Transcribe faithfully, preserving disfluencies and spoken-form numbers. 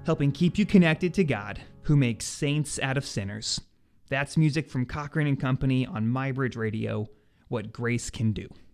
helping keep you connected to God, who makes saints out of sinners. That's music from Cochrane and Company on MyBridge Radio, What Grace Can Do.